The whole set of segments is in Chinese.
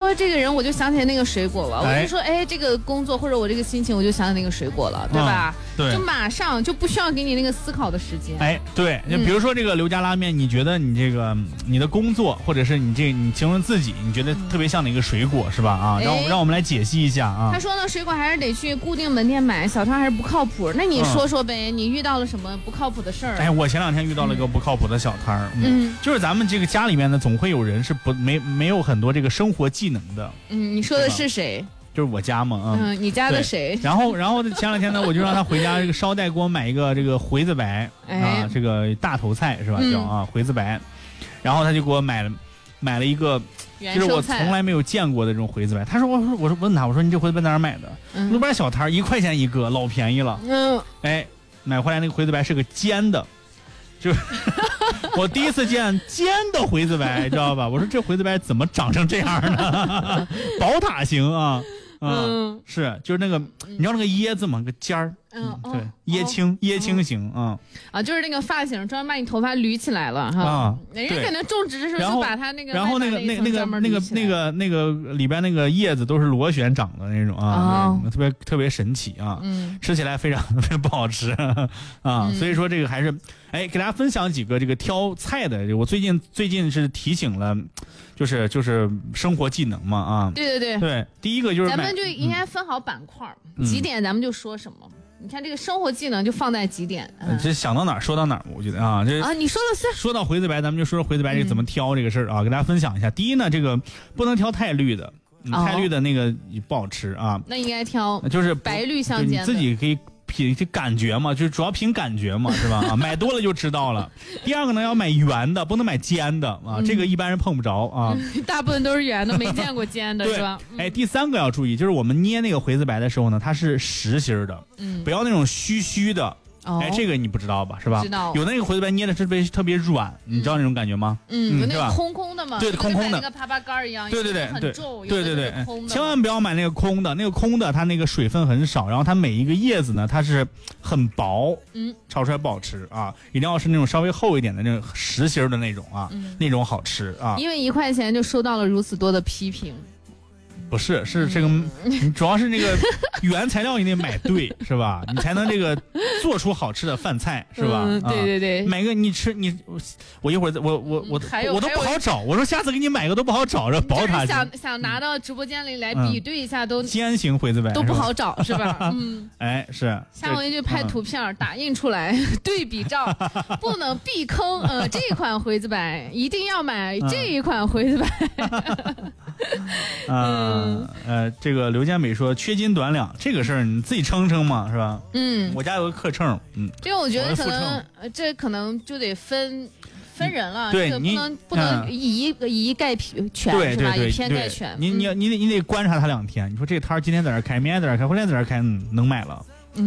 说这个人，我就想起来那个水果了。我就说，哎，这个工作或者我这个心情，我就想起那个水果了，对吧？ 对， 就马上就不需要给你那个思考的时间。 哎，对，就比如说这个刘家拉面，你觉得你这个你的工作，或者是你形容自己，你觉得特别像哪个水果是吧？啊，让我们来解析一下啊。 他说呢，水果还是得去固定门店买，小摊还是不靠谱。那你说说呗，你遇到了什么不靠谱的事儿？ 哎，我前2天遇到了一个不靠谱的小摊儿，就是咱们这个家里面呢，总会有人是没有很多这个生活技能的。 你说的是谁？ 就是我家嘛， 你家的谁？ 然后前2天呢，我就让他回家这个捎带给我买一个这个回子白啊，这个大头菜是吧？叫啊回子白，然后他就给我买了一个，就是我从来没有见过的这种回子白。他说我问他，我说你这回子白在哪儿买的？路边小摊1块钱一个，老便宜了。哎，买回来那个回子白是个煎的，就是我第一次见煎的回子白，知道吧？我说这回子白怎么长成这样呢？宝塔型啊。是，就是那个，你知道那个椰子吗？个尖儿，对，椰青型就是那个发型，专门把你头发捋起来了哈。人家可能种植的时候就把它那个， 然后那个里边那个叶子都是螺旋长的那种特别神奇啊。吃起来非常不好吃啊。所以说这个还是，哎，给大家分享几个这个挑菜的。我最近是提醒了，就是生活技能嘛啊。对，第一个就是咱们就应该分好板块，几点咱们就说什么。你看这个生活技能就放在几点， 这想到哪儿说到哪儿，我觉得啊， 你说的是说到回子白，咱们就说说回子白这个怎么挑这个事儿啊，给大家分享一下。第一呢，这个不能挑太绿的，太绿的那个不好吃啊。 那应该挑就是白绿相间的， 你自己可以凭感觉嘛，就主要凭感觉嘛，是吧？买多了就知道了。第二个呢，要买圆的，不能买尖的啊，这个一般人碰不着啊。 大部分都是圆的，没见过尖的，是吧？ 哎，第3个要注意，就是我们捏那个回子白的时候呢，它是实心的，不要那种虚的。哎，这个你不知道吧？是吧？ 知道。 有那个回子白捏的特别软，你知道那种感觉吗？ 有那个空空的嘛？ 对，空空的， 那个耙耙杆一样。 对， 很重。 对，千万不要买那个空的，那个空的它那个水分很少，然后它每一个叶子呢它是很薄，炒出来不好吃啊！一定要是那种稍微厚一点的那种实心的那种啊，那种好吃啊。 因为1块钱就收到了如此多的批评。 不是这个，你主要是那个原材料你得买对，是吧？你才能这个做出好吃的饭菜，是吧？ 对， 买个你吃我一会儿我都不好找，我说下次给你买个都不好找，这宝塔想拿到直播间里来比对一下都尖形回子白都不好找，是吧？ 哎是， 下回就拍图片打印出来对比照，不能避坑。这款回子白一定要买这一款回子白。 这个刘建美说缺斤短两这个事儿你自己称嘛，是吧？我家有个克秤， 这个我觉得可能就得分人了， 对， 不能以一概全，是吧？以偏概全。 你得观察他2天，你说这个摊儿今天在这开，明天在这开，后天在这开，能买了。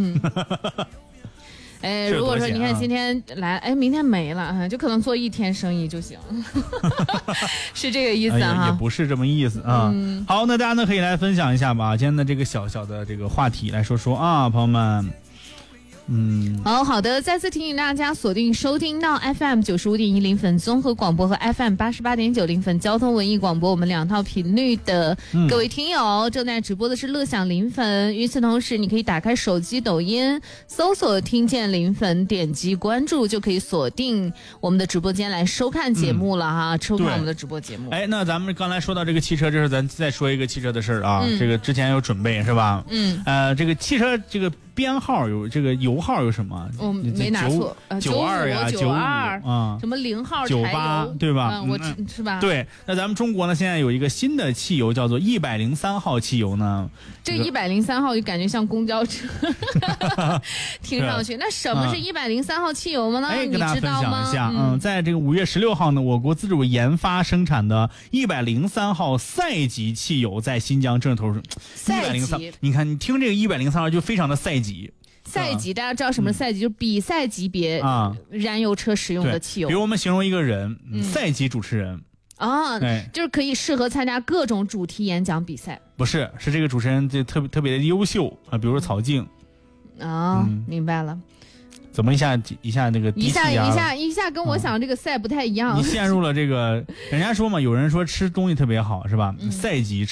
哎，如果说你看今天来，哎，明天没了，就可能做1天生意就行，是这个意思哈？ 也不是这么意思啊。好，那大家呢可以来分享一下吧，今天的这个小小的这个话题来说说啊，朋友们。 好的，再次提醒大家锁定收听到 FM 95.1临汾综合广播和 FM 88.9临汾交通文艺广播，我们2套频率的各位听友，正在直播的是乐享临汾。与此同时，你可以打开手机抖音，搜索听见临汾，点击关注就可以锁定我们的直播间来收看节目了哈，收看我们的直播节目。 哎，那咱们刚才说到这个汽车，这是咱再说一个汽车的事儿啊，这个之前有准备是吧？这个汽车这个编号有这个油号有什么？ 没拿错 ，92呀，95 啊，什么0号 98，对吧？ 我是吧？ 对，那咱们中国呢，现在有一个新的汽油叫做103号汽油呢。 这103号就感觉像公交车，听上去。那什么是103号汽油呢？ 哎， 你跟大家分享一下。 在这个5月16号呢，我国自主研发生产的103号赛级汽油在新疆正式投入。103，你看，你听这个103号就非常的赛级。 赛级，大家知道什么是赛级？就是比赛级别燃油车使用的汽油。 比如我们形容一个人，赛级主持人就是可以适合参加各种主题演讲比赛。 不是这个主持人就特别的优秀啊，比如说曹静。 明白了。 怎么一下那个一下跟我想这个赛不太一样。 你陷入了这个，人家说嘛，有人说吃东西特别好是吧？赛级